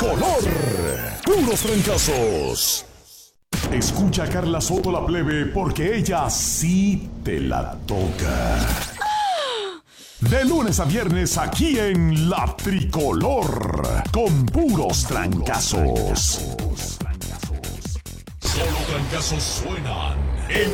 tricolor. Puros trancazos. Escucha a Carla Soto la plebe porque ella sí te la toca. De lunes a viernes aquí en La Tricolor con puros trancazos. Solo trancazos suenan en